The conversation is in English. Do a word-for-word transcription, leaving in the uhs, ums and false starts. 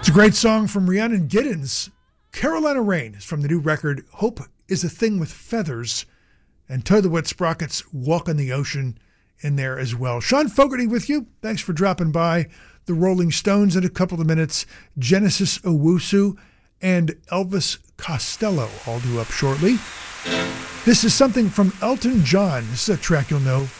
It's a great song from Rhiannon Giddens. Carolina Rain is from the new record, Hope is a Thing with Feathers. And Toy the Wet Sprockets, Walk on the Ocean in there as well. Sean Fogarty with you. Thanks for dropping by. The Rolling Stones in a couple of minutes. Genesis Owusu and Elvis Costello all due up shortly. This is something from Elton John. This is a track you'll know.